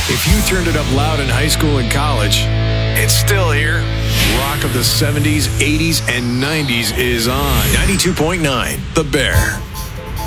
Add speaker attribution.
Speaker 1: If you turned it up loud in high school and college, it's still here. Rock of the 70s, 80s, and 90s is on. 92.9 The Bear.